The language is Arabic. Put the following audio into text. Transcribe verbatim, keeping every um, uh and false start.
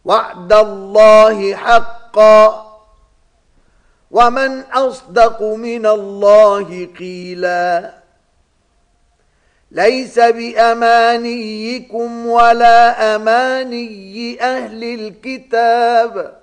وعد الله حقا ومن أصدق من الله قيلا ليس بأمانيكم ولا أماني أهل الكتاب